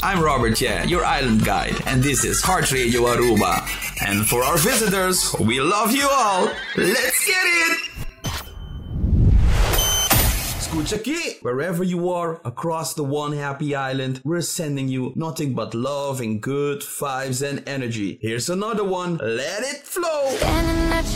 I'm Robert Ye, your island guide, and this is Heart Radio Aruba. And for our visitors, we love you all. Let's get it! Escucha aquí! Wherever you are across the one happy island, we're sending you nothing but love and good vibes and energy. Here's another one. Let it flow!